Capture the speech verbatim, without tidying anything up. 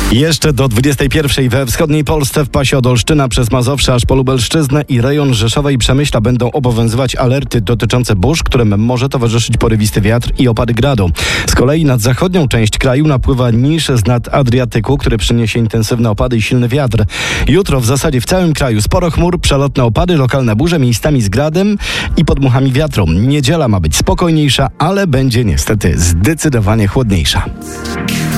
Jeszcze do dwudziestej pierwszej we wschodniej Polsce w pasie od Olsztyna przez Mazowsze aż po Lubelszczyznę i rejon Rzeszowa i Przemyśla będą obowiązywać alerty dotyczące burz, którym może towarzyszyć porywisty wiatr i opady gradu. Z kolei nad zachodnią część kraju napływa niż z nad Adriatyku, który przyniesie intensywne opady i silny wiatr. Jutro w zasadzie w całym kraju sporo chmur, przelotne opady, lokalne burze, miejscami z gradem i podmuchami wiatru. Niedziela ma być spokojniejsza, ale będzie niestety zdecydowanie chłodniejsza.